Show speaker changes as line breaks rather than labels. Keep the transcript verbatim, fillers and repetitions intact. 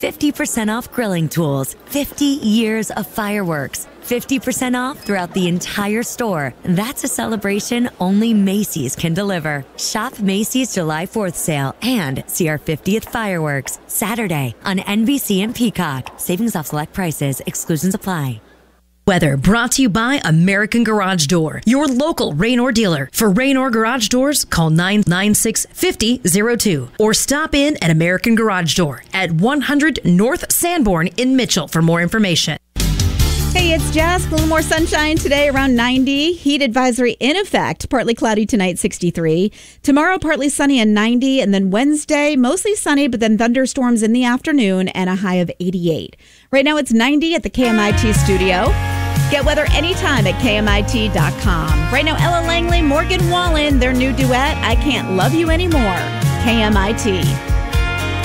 fifty percent off grilling tools, fifty years of fireworks, fifty percent off throughout the entire store. That's a celebration only Macy's can deliver. Shop Macy's July fourth sale and see our fiftieth fireworks Saturday on N B C and Peacock. Savings off select prices. Exclusions apply.
Weather brought to you by American Garage Door, your local Raynor dealer. For Raynor Garage Doors, call nine nine six, five zero zero two or stop in at American Garage Door at one hundred North Sanborn in Mitchell for more information.
Hey, it's Jazz. A little more sunshine today, around ninety. Heat advisory in effect. Partly cloudy tonight, sixty-three. Tomorrow, partly sunny and ninety. And then Wednesday, mostly sunny, but then thunderstorms in the afternoon and a high of eighty-eight. Right now, it's ninety at the K M I T studio. Get weather anytime at K M I T dot com. Right now, Ella Langley, Morgan Wallen, their new duet, I Can't Love You Anymore. K M I T.